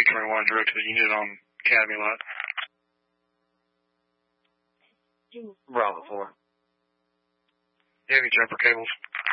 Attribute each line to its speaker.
Speaker 1: 321 direct to the unit on Academy Lot.
Speaker 2: Bravo 4.
Speaker 1: You have any jumper cables?